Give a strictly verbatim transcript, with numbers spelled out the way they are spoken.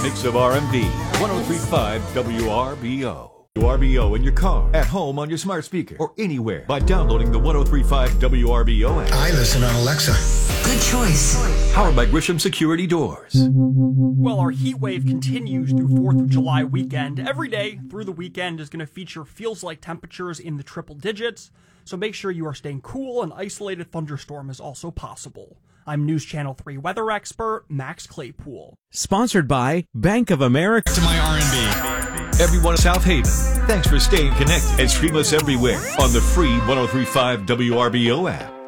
Mix of R and B, one oh three point five W R B O. W R B O in your car, at home on your smart speaker, or anywhere by downloading the one oh three point five W R B O app. I listen on Alexa. Good choice. Powered by Grisham Security Doors. Well, our heat wave continues through fourth of July weekend. Every day through the weekend is going to feature feels like temperatures in the triple digits, so make sure you are staying cool. An isolated thunderstorm is also possible. I'm News Channel three weather expert Max Claypool. Sponsored by Bank of America. To my R and B. Everyone in South Haven, thanks for staying connected and stream us everywhere on the free one oh three point five W R B O app.